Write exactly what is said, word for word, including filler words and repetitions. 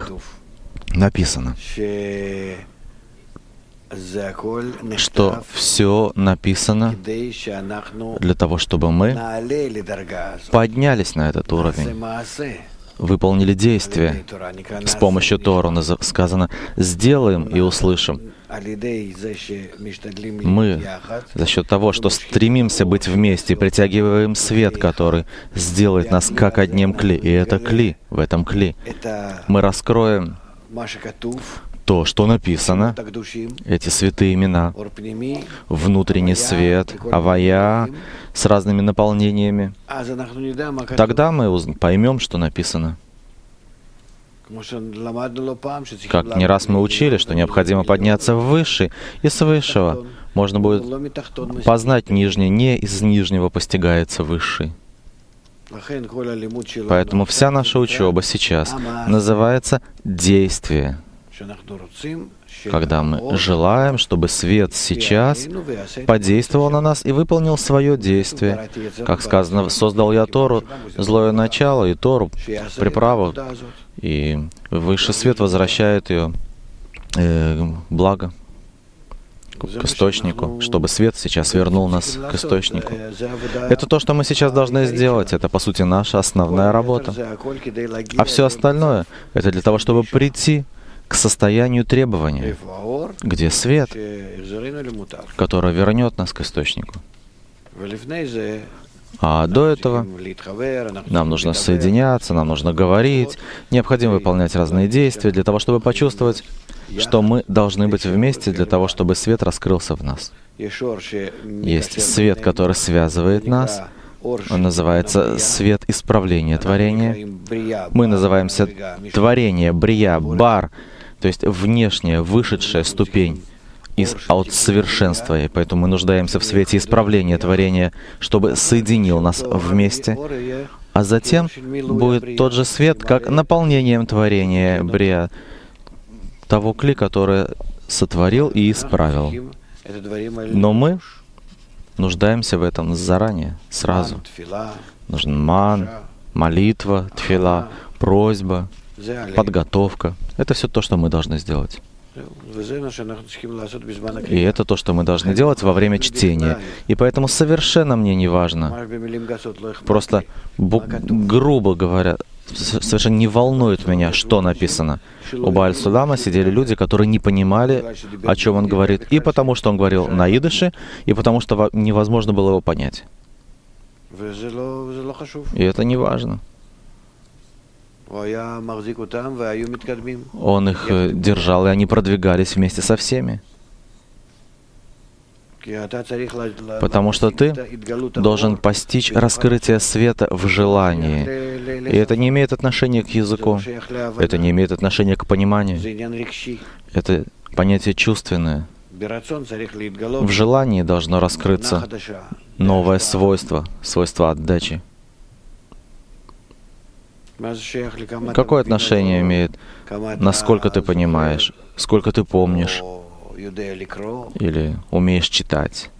как написано, что все написано для того, чтобы мы поднялись на этот уровень, выполнили действие. С помощью Торы сказано «сделаем и услышим». Мы за счет того, что стремимся быть вместе, притягиваем свет, который сделает нас как одним кли. И это кли, в этом кли. Мы раскроем то, что написано, эти святые имена, внутренний свет, авая с разными наполнениями. Тогда мы поймем, что написано. Как не раз мы учили, что необходимо подняться в высший, и с высшего можно будет познать нижнее, не из нижнего постигается высший. Поэтому вся наша учеба сейчас называется «действие», когда мы желаем, чтобы свет сейчас подействовал на нас и выполнил свое действие. Как сказано, создал я Тору, злое начало, и Тору, приправу, и высший свет возвращает ее э, благо к источнику, чтобы свет сейчас вернул нас к источнику. Это то, что мы сейчас должны сделать. Это, по сути, наша основная работа. А все остальное — это для того, чтобы прийти к состоянию требования, где свет, который вернет нас к источнику. А до этого нам нужно соединяться, нам нужно говорить, необходимо выполнять разные действия для того, чтобы почувствовать, что мы должны быть вместе для того, чтобы свет раскрылся в нас. Есть свет, который связывает нас. Он называется свет исправления творения. Мы называемся творение, брия, бар, то есть внешняя, вышедшая ступень из от совершенства. И поэтому мы нуждаемся в свете исправления творения, чтобы соединил нас вместе. А затем будет тот же свет, как наполнением творения, брия, того кли, который сотворил и исправил. Но мы нуждаемся в этом заранее, сразу. Нужен ман, молитва, тфила, просьба, подготовка. Это все то, что мы должны сделать. И это то, что мы должны делать во время чтения. И поэтому совершенно мне не важно, просто грубо говоря, совершенно не волнует меня, что написано. У Бааль Сулама сидели люди, которые не понимали, о чем он говорит, и потому что он говорил на идыше, и потому что невозможно было его понять. И это не важно. Он их держал, и они продвигались вместе со всеми. Потому что ты должен постичь раскрытие света в желании. И это не имеет отношения к языку, это не имеет отношения к пониманию. Это понятие чувственное. В желании должно раскрыться новое свойство, свойство отдачи. Какое отношение имеет, насколько ты понимаешь, сколько ты помнишь, или умеешь читать?